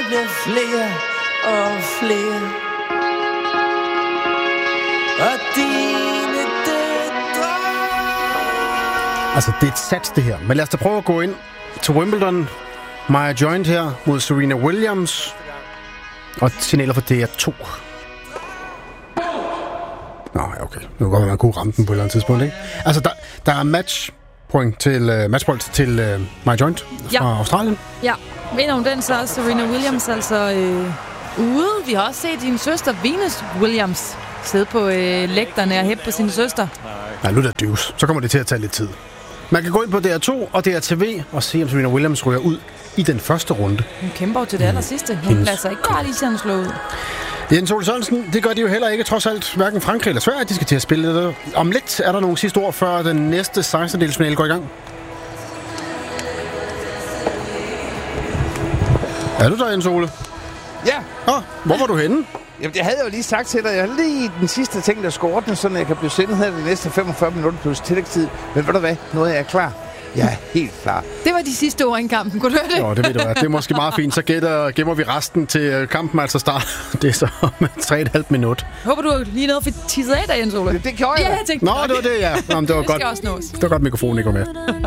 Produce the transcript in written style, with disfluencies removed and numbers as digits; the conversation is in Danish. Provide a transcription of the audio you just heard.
bliver flere og flere. Og dine døtre. Altså, det er et sats, det her. Men lad os da prøve at gå ind til Wimbledon. Maya Joint her mod Serena Williams. Og signaler for DR2. Nå, okay. Nu kan godt være, man kunne ramme den på et eller andet tidspunkt, ikke? Altså, der er matchbold til Maya Joint fra Australien. Ja, vinder hun den, så er Serena Williams altså ude. Vi har også set din søster, Venus Williams, sidde på lægterne og hæppe på sin søster. Ja, nu er det døvs. Så kommer det til at tage lidt tid. Man kan gå ind på DR2 og DRTV og se, om Serena Williams ryger ud i den første runde. Hun kæmper jo til det allersidste. Hun lader sig ikke bare lige sådan slå ud. Jens Ole Sørensen, det gør de jo heller ikke, trods alt hverken Frankrig eller Sverige, de skal til at spille det. Om lidt er der nogle sidste ord, før den næste 16-delsfinale går i gang. Er du der, Jens Ole? Ja. Hvor var du henne? Jamen, jeg havde jo lige sagt til dig, jeg har lige den sidste ting, der skal ordne, så jeg kan blive sendt her de næste 45 minutter plus tillægstid. Men ved du hvad? Nu er jeg klar. Jeg er helt klar. Det var de sidste ord i kampen. Kunne du høre det? Jo, det ved du hvad. Det er måske meget fint. Så gemmer vi resten til kampen altså start. Det er så om 3,5 minut. Håber du lige noget for tisset af dig, Jens Ole. Det gjorde jeg. Ja, jeg tænkte. Nå, det var det, ja. Nå, det var det godt. skal også nås. Det var godt, mikrofonen ikke var med.